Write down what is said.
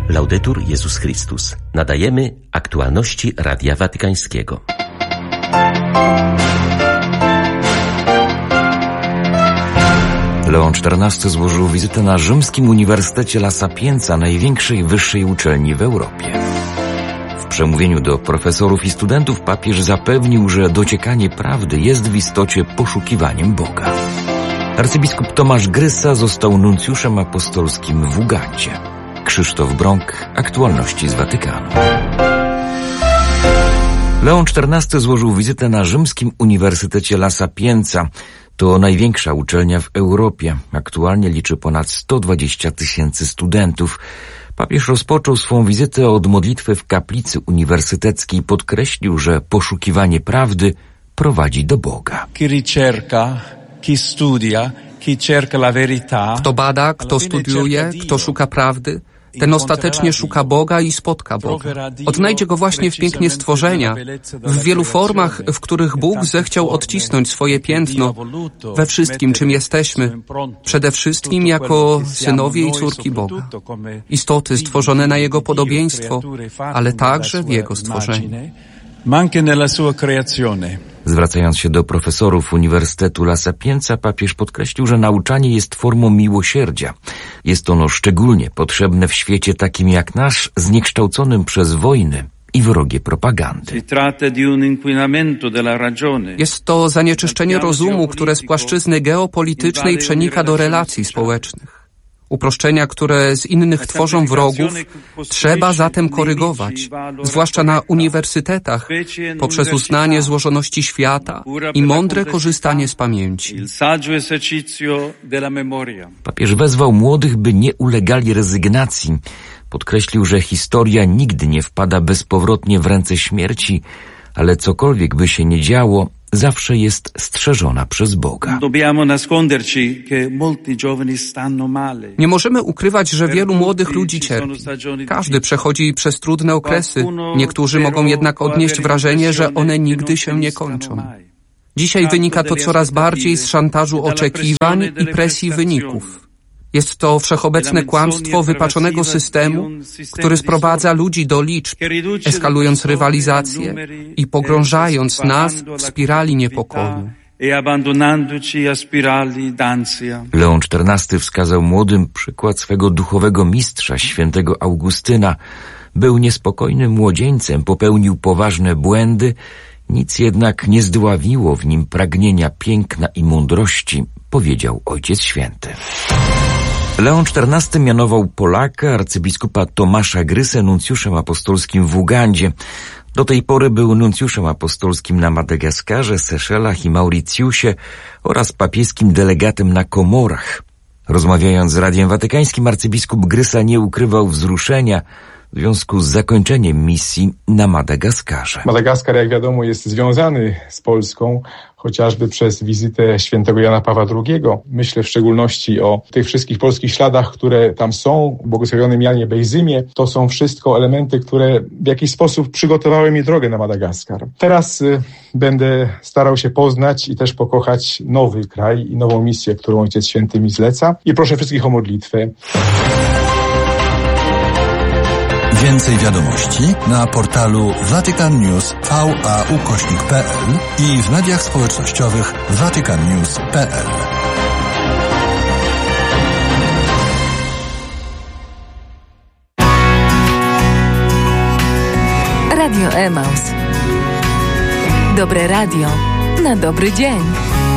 Laudetur Jezus Chrystus. Nadajemy aktualności Radia Watykańskiego. Leon XIV złożył wizytę na rzymskim Uniwersytecie La Sapienza, największej wyższej uczelni w Europie. W przemówieniu do profesorów i studentów papież zapewnił, że dociekanie prawdy jest w istocie poszukiwaniem Boga. Arcybiskup Tomasz Grysa został nuncjuszem apostolskim w Ugandzie. Krzysztof Brąk, aktualności z Watykanu. Leon XIV złożył wizytę na rzymskim Uniwersytecie La Sapienza. To największa uczelnia w Europie. Aktualnie liczy ponad 120 000 studentów. Papież rozpoczął swą wizytę od modlitwy w kaplicy uniwersyteckiej. Podkreślił, że poszukiwanie prawdy prowadzi do Boga. Kto bada, kto studiuje, kto szuka prawdy, ten ostatecznie szuka Boga i spotka Boga. Odnajdzie Go właśnie w pięknie stworzenia, w wielu formach, w których Bóg zechciał odcisnąć swoje piętno we wszystkim, czym jesteśmy, przede wszystkim jako synowie i córki Boga. Istoty stworzone na Jego podobieństwo, ale także w Jego stworzeniu. Zwracając się do profesorów Uniwersytetu La Sapienza, papież podkreślił, że nauczanie jest formą miłosierdzia. Jest ono szczególnie potrzebne w świecie takim jak nasz, zniekształconym przez wojny i wrogie propagandy. Jest to zanieczyszczenie rozumu, które z płaszczyzny geopolitycznej przenika do relacji społecznych. Uproszczenia, które z innych tworzą wrogów, trzeba zatem korygować, zwłaszcza na uniwersytetach, poprzez uznanie złożoności świata i mądre korzystanie z pamięci. Papież wezwał młodych, by nie ulegali rezygnacji. Podkreślił, że historia nigdy nie wpada bezpowrotnie w ręce śmierci, ale cokolwiek by się nie działo, zawsze jest strzeżona przez Boga. Nie możemy ukrywać, że wielu młodych ludzi cierpi. Każdy przechodzi przez trudne okresy. Niektórzy mogą jednak odnieść wrażenie, że one nigdy się nie kończą. Dzisiaj wynika to coraz bardziej z szantażu oczekiwań i presji wyników. Jest to wszechobecne kłamstwo wypaczonego systemu, który sprowadza ludzi do liczb, eskalując rywalizację i pogrążając nas w spirali niepokoju. Leon XIV wskazał młodym przykład swego duchowego mistrza, świętego Augustyna. Był niespokojnym młodzieńcem, popełnił poważne błędy, nic jednak nie zdławiło w nim pragnienia piękna i mądrości, powiedział Ojciec Święty. Leon XIV mianował Polaka, arcybiskupa Tomasza Grysę, nuncjuszem apostolskim w Ugandzie. Do tej pory był nuncjuszem apostolskim na Madagaskarze, Seszelach i Mauricjusie oraz papieskim delegatem na Komorach. Rozmawiając z Radiem Watykańskim, arcybiskup Grysa nie ukrywał wzruszenia w związku z zakończeniem misji na Madagaskarze. Madagaskar, jak wiadomo, jest związany z Polską, chociażby przez wizytę świętego Jana Pawła II. Myślę w szczególności o tych wszystkich polskich śladach, które tam są, błogosławionym Janie Bejzymie. To są wszystko elementy, które w jakiś sposób przygotowały mi drogę na Madagaskar. Teraz będę starał się poznać i też pokochać nowy kraj i nową misję, którą Ojciec Święty mi zleca. I proszę wszystkich o modlitwę. Więcej wiadomości na portalu vaticannews.va/pl i w mediach społecznościowych vaticannews.pl. Radio Emaus. Dobre radio na dobry dzień.